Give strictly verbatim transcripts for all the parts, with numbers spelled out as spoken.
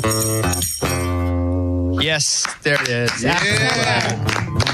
Yes, there it is. Yeah.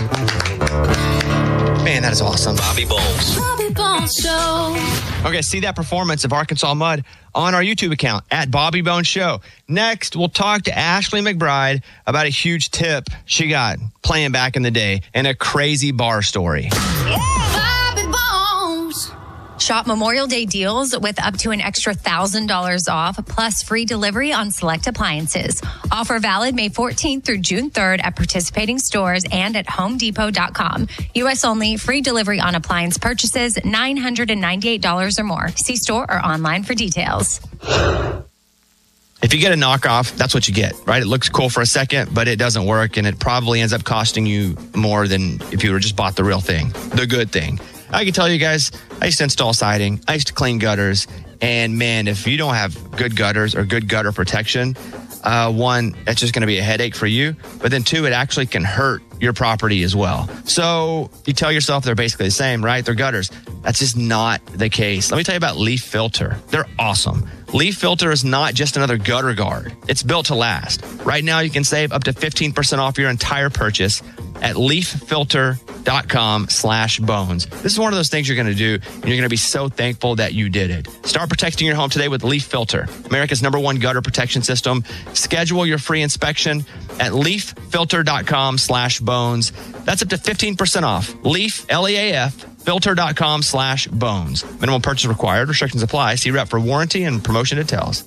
Man, that is awesome. Bobby Bones. Bobby Bones Show. Okay, see that performance of Arkansas Mud on our YouTube account at Bobby Bones Show. Next, we'll talk to Ashley McBride about a huge tip she got playing back in the day and a crazy bar story. Bobby Bones. Shop Memorial Day deals with up to an extra one thousand dollars off, plus free delivery on select appliances. Offer valid May fourteenth through June third at participating stores and at home depot dot com. U S only, free delivery on appliance purchases, nine hundred ninety-eight dollars or more. See store or online for details. If you get a knockoff, that's what you get, right? It looks cool for a second, but it doesn't work, and it probably ends up costing you more than if you were just bought the real thing, the good thing. I can tell you guys, I used to install siding, I used to clean gutters, and man, if you don't have good gutters or good gutter protection, uh, one, that's just going to be a headache for you, but then two, it actually can hurt your property as well. So you tell yourself they're basically the same, right? They're gutters. That's just not the case. Let me tell you about Leaf Filter. They're awesome. Leaf Filter is not just another gutter guard. It's built to last. Right now, you can save up to fifteen percent off your entire purchase at leaf filter dot com slash bones. This is one of those things you're going to do, and you're going to be so thankful that you did it. Start protecting your home today with Leaf Filter, America's number one gutter protection system. Schedule your free inspection at leaf filter dot com slash bones. That's up to fifteen percent off. Leaf, L E A F, filter dot com slash bones. Minimum purchase required. Restrictions apply. See rep for warranty and promotion details.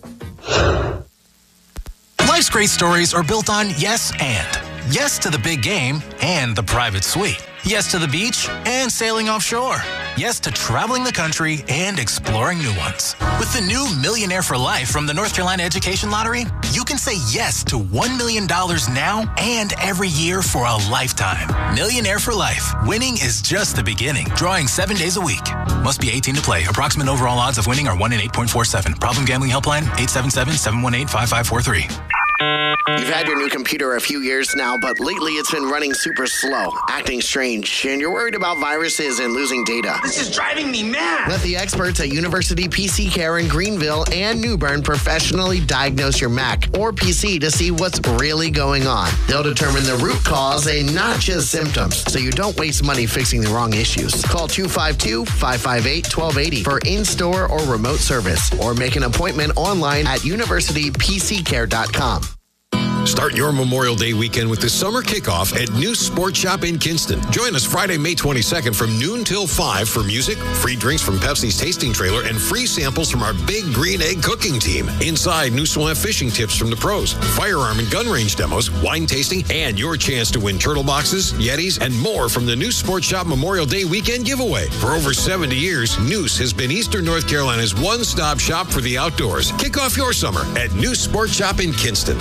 Life's great stories are built on yes and. Yes to the big game and the private suite. Yes to the beach and sailing offshore. Yes to traveling the country and exploring new ones. With the new Millionaire for Life from the North Carolina Education Lottery, you can say yes to one million dollars now and every year for a lifetime. Millionaire for Life. Winning is just the beginning. Drawing seven days a week. Must be eighteen to play. Approximate overall odds of winning are one in eight point four seven. Problem gambling helpline eight seven seven, seven one eight, five five four three. You've had your new computer a few years now, but lately it's been running super slow, acting strange, and you're worried about viruses and losing data. This is driving me mad. Let the experts at University P C Care in Greenville and New Bern professionally diagnose your Mac or P C to see what's really going on. They'll determine the root cause and not just symptoms, so you don't waste money fixing the wrong issues. Call two five two, five five eight, one two eight zero for in-store or remote service, or make an appointment online at university p c care dot com. Start your Memorial Day weekend with the summer kickoff at New Sport Shop in Kinston. Join us Friday, May twenty-second from noon till five for music, free drinks from Pepsi's tasting trailer, and free samples from our Big Green Egg cooking team. Inside, News will have fishing tips from the pros, firearm and gun range demos, wine tasting, and your chance to win turtle boxes, Yetis, and more from the New Sport Shop Memorial Day weekend giveaway. For over seventy years, Noose has been Eastern North Carolina's one-stop shop for the outdoors. Kick off your summer at New Sport Shop in Kinston.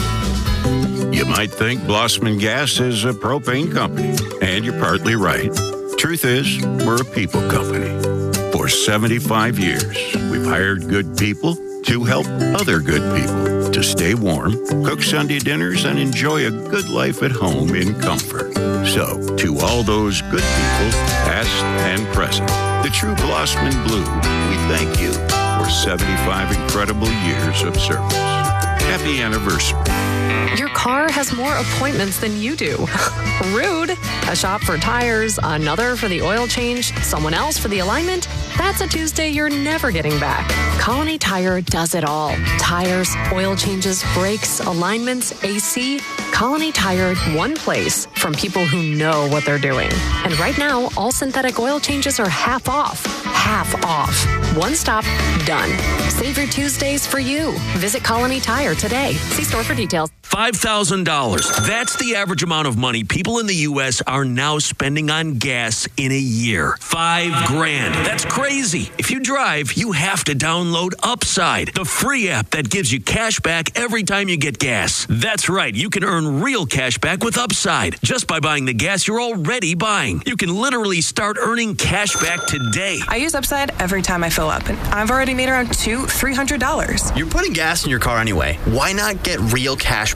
You might think Blossman Gas is a propane company, and you're partly right. Truth is, we're a people company. For seventy-five years, we've hired good people to help other good people to stay warm, cook Sunday dinners, and enjoy a good life at home in comfort. So, to all those good people, past and present, the true Blossman Blue, we thank you for seventy-five incredible years of service. Happy anniversary. Your car has more appointments than you do. Rude. A shop for tires, another for the oil change, someone else for the alignment. That's a Tuesday you're never getting back. Colony Tire does it all. Tires, oil changes, brakes, alignments, A C. Colony Tire, one place from people who know what they're doing. And right now, all synthetic oil changes are half off. Half off. One stop, done. Save your Tuesdays for you. Visit Colony Tire today. See store for details. five thousand dollars. That's the average amount of money people in the U S are now spending on gas in a year. Five grand. That's crazy. If you drive, you have to download Upside, the free app that gives you cash back every time you get gas. That's right. You can earn real cash back with Upside just by buying the gas you're already buying. You can literally start earning cash back today. I use Upside every time I fill up, and I've already made around two, three hundred dollars. You're putting gas in your car anyway. Why not get real cash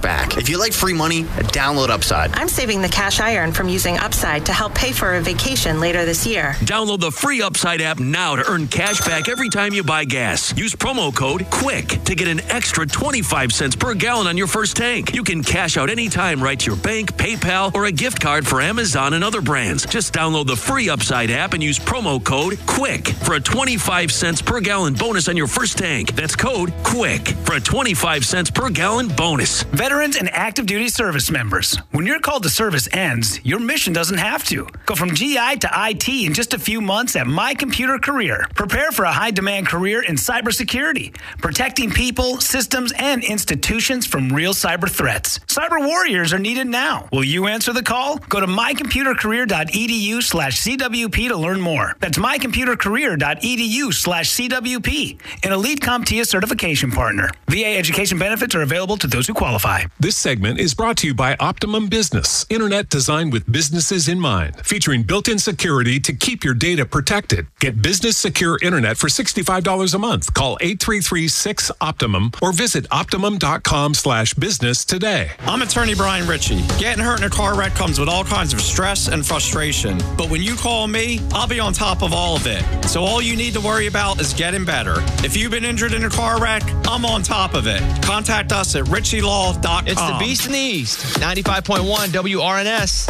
back. If you like free money, download Upside. I'm saving the cash I earn from using Upside to help pay for a vacation later this year. Download the free Upside app now to earn cash back every time you buy gas. Use promo code QUICK to get an extra twenty-five cents per gallon on your first tank. You can cash out anytime right to your bank, PayPal, or a gift card for Amazon and other brands. Just download the free Upside app and use promo code QUICK for a twenty-five cents per gallon bonus on your first tank. That's code QUICK for a twenty-five cents per gallon bonus. Veterans and active duty service members, when your call to service ends, your mission doesn't have to. Go from G I to I T in just a few months at My Computer Career. Prepare for a high-demand career in cybersecurity, protecting people, systems, and institutions from real cyber threats. Cyber warriors are needed now. Will you answer the call? Go to mycomputercareer.edu slash CWP to learn more. That's mycomputercareer.edu slash CWP, an Elite CompTIA certification partner. V A education benefits are available to those who qualify. This segment is brought to you by Optimum Business, internet designed with businesses in mind, featuring built-in security to keep your data protected. Get business secure internet for sixty-five dollars a month. Call eight three three, six, Optimum or visit optimum.com slash business today. I'm attorney Brian Ritchie. Getting hurt in a car wreck comes with all kinds of stress and frustration. But when you call me, I'll be on top of all of it. So all you need to worry about is getting better. If you've been injured in a car wreck, I'm on top of it. Contact us at ritchie law dot com. It's the Beast in the East, ninety-five point one W R N S.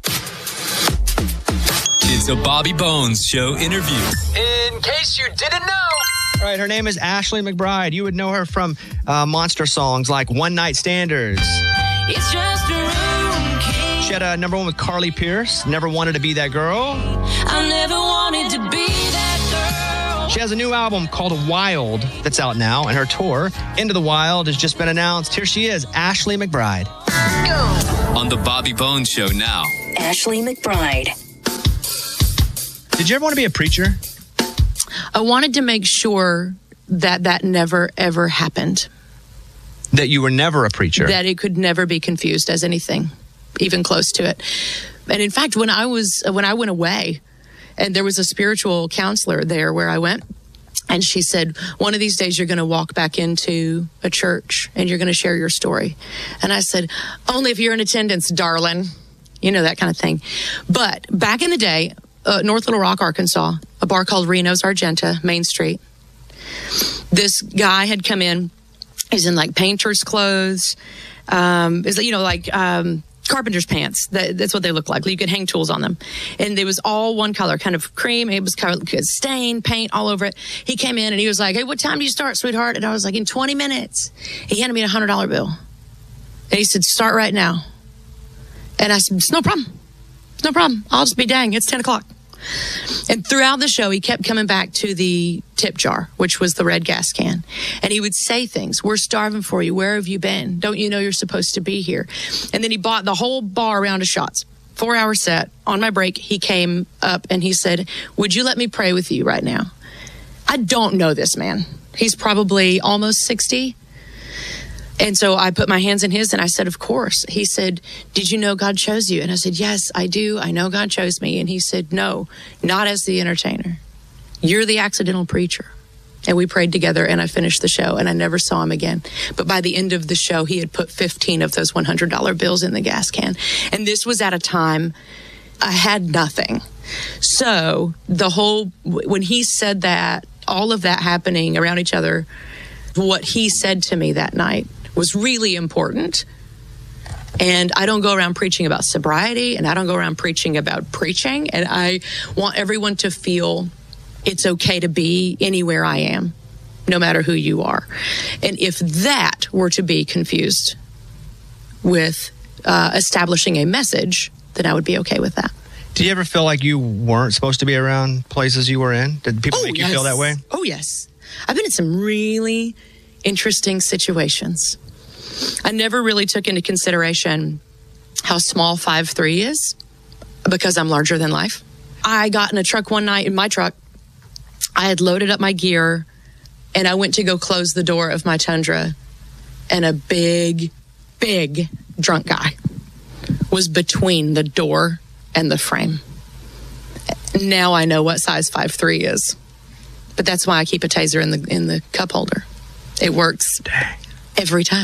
It's a Bobby Bones Show interview. In case you didn't know. All right, her name is Ashley McBryde. You would know her from uh, monster songs like One Night Standers. It's just a room key. She had a number one with Carly Pierce, Never Wanted to Be That Girl. I never wanted to be that girl. She has a new album called Wild that's out now, and her tour, Into the Wild, has just been announced. Here she is, Ashley McBryde. On the Bobby Bones Show now. Ashley McBryde. Did you ever want to be a preacher? I wanted to make sure that that never, ever happened. That you were never a preacher? That it could never be confused as anything, even close to it. And in fact, when I was, when I went away, and there was a spiritual counselor there where I went, and she said, one of these days you're going to walk back into a church and you're going to share your story. And I said, only if you're in attendance, darling. You know, that kind of thing. But back in the day, uh, North Little Rock, Arkansas, a bar called Reno's Argenta, Main Street. This guy had come in. He's in like painter's clothes. Um, is you know like um, carpenter's pants. That, that's what they look like. You could hang tools on them, and it was all one color, kind of cream. It was kind of stain, paint all over it. He came in and he was like, "Hey, what time do you start, sweetheart?" And I was like, "In twenty minutes." He handed me a hundred dollar bill, and he said, "Start right now." And I said, "It's no problem. It's no problem. I'll just be dang. It's ten o'clock." And throughout the show, he kept coming back to the tip jar, which was the red gas can. And he would say things. "We're starving for you. Where have you been? Don't you know you're supposed to be here?" And then he bought the whole bar round of shots. Four hour set. On my break, he came up and he said, "Would you let me pray with you right now?" I don't know this man. He's probably almost sixty. And so I put my hands in his and I said, "Of course." He said, "Did you know God chose you?" And I said, "Yes, I do. I know God chose me." And he said, "No, not as the entertainer. You're the accidental preacher." And we prayed together and I finished the show and I never saw him again. But by the end of the show, he had put fifteen of those one hundred dollar bills in the gas can. And this was at a time I had nothing. So the whole, when he said that, all of that happening around each other, what he said to me that night was really important. And I don't go around preaching about sobriety, and I don't go around preaching about preaching. And I want everyone to feel it's okay to be anywhere I am, no matter who you are. And if that were to be confused with uh, establishing a message, then I would be okay with that. Did you ever feel like you weren't supposed to be around places you were in? Did people oh, make you yes. feel that way? Oh, yes. I've been in some really interesting situations. I never really took into consideration how small five three is because I'm larger than life. I got in a truck one night in my truck. I had loaded up my gear and I went to go close the door of my Tundra, and a big, big drunk guy was between the door and the frame. Now I know what size five three is. But that's why I keep a taser in the in the cup holder. It works Dang. every time.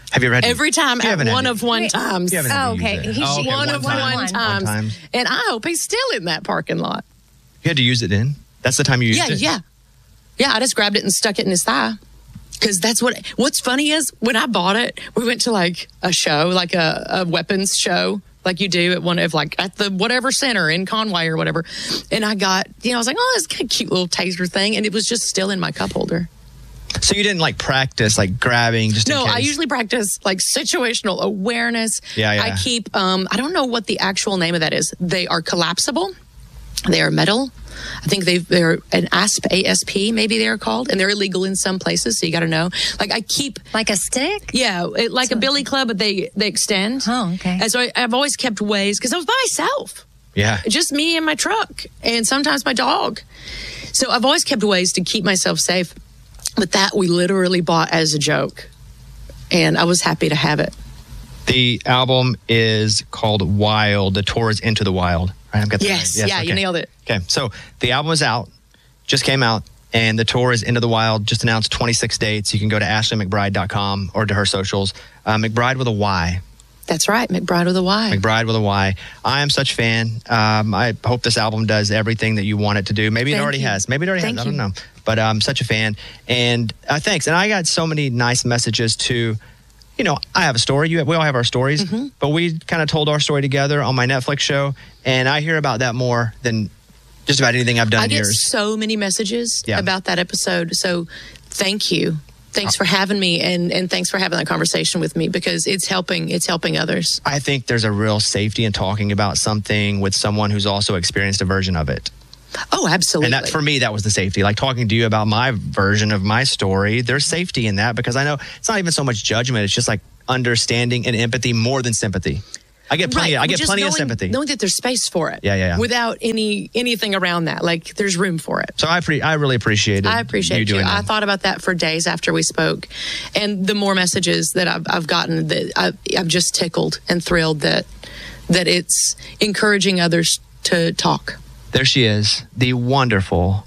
Have you ever had to- Every time You at haven't had one to- of one Wait. times. You haven't had to use it. He's Oh, okay, one one of time. one, One times. time. And I hope he's still in that parking lot. You had to use it in? That's the time you used Yeah, it? yeah. Yeah, I just grabbed it and stuck it in his thigh. Because that's what, what's funny is when I bought it, we went to like a show, like a, a weapons show, like you do at one of like at the whatever center in Conway or whatever. And I got, you know, I was like, oh, this is a cute little taser thing. And it was just still in my cup holder. So you didn't like practice like grabbing just No, in case? I usually practice like situational awareness. Yeah, yeah. I keep, um, I don't know what the actual name of that is. They are collapsible. They are metal. I think they they're an A S P, A S P maybe they're called, and they're illegal in some places. So you got to know. Like I keep like a stick. Yeah, it, like a billy club, but they they extend. Oh, okay. And so I, I've always kept ways because I was by myself. Yeah. Just me and my truck, and sometimes my dog. So I've always kept ways to keep myself safe. But that we literally bought as a joke, and I was happy to have it. The album is called Wild. The tour is Into the Wild. Right? I've got that Yes, right. yeah, you nailed it. Okay, so the album is out, just came out, and the tour is Into the Wild. Just announced twenty-six dates. You can go to ashley mcbride dot com or to her socials. Uh, McBride with a Y. That's right, McBride with a Y. McBride with a Y. I am such a fan. Um, I hope this album does everything that you want it to do. Maybe Thank it already you. has. Maybe it already Thank has. I you. don't know. But I'm such a fan. And uh, thanks. And I got so many nice messages to, you know, I have a story. You have, we all have our stories. Mm-hmm. But we kind of told our story together on my Netflix show. And I hear about that more than just about anything I've done I in get years. so many messages Yeah. about that episode. So thank you. Thanks for having me, and, and thanks for having that conversation with me, because it's helping it's helping others. I think there's a real safety in talking about something with someone who's also experienced a version of it. Oh, absolutely. And that, for me, that was the safety. Like talking to you about my version of my story, there's safety in that, because I know it's not even so much judgment. It's just like understanding and empathy more than sympathy. I get plenty. Right. I get Just plenty knowing, of sympathy. Knowing that there's space for it. Yeah, yeah, yeah. Without any anything around that, like there's room for it. So I pre- I really appreciated. I appreciate you you. doing I that. thought about that for days after we spoke, and the more messages that I've, I've gotten, that I, I'm just tickled and thrilled that that it's encouraging others to talk. There she is, the wonderful